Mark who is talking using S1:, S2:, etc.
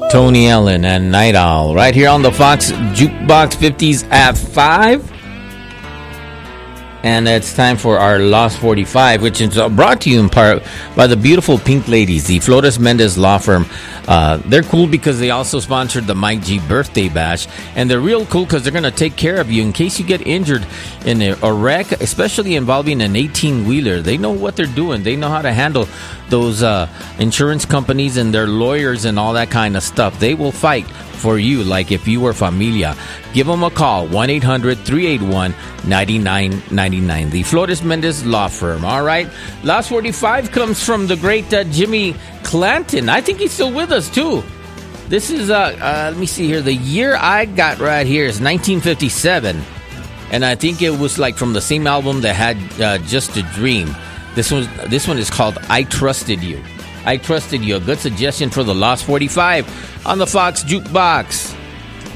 S1: Tony Allen and Night Owl right here on the Fox Jukebox 50s at 5. And it's time for our Lost 45, which is brought to you in part by the beautiful Pink Ladies, the Flores Mendez Law Firm. They're cool because they also sponsored the Mike G Birthday Bash. And they're real cool because they're going to take care of you in case you get injured in a wreck, especially involving an 18-wheeler. They know what they're doing. They know how to handle those insurance companies and their lawyers and all that kind of stuff. They will fight for you like if you were familia. Give them a call, 1-800-381-9999. The Flores Mendez Law Firm. All right. Last 45 comes from the great Jimmy Clanton. I think he's still with us, too. This is, let me see here. The year I got right here is 1957. And I think it was like from the same album that had Just a Dream. This one is called I Trusted You. I Trusted You. A good suggestion for the Lost 45 on the Fox Jukebox.